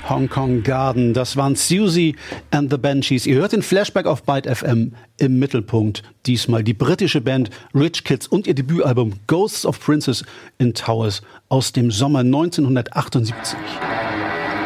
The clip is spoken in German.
Hong Kong Garden, das waren Siouxsie and the Banshees. Ihr hört den Flashback auf Byte FM. Im Mittelpunkt diesmal die britische Band Rich Kids und ihr Debütalbum Ghosts of Princes in Towers aus dem Sommer 1978.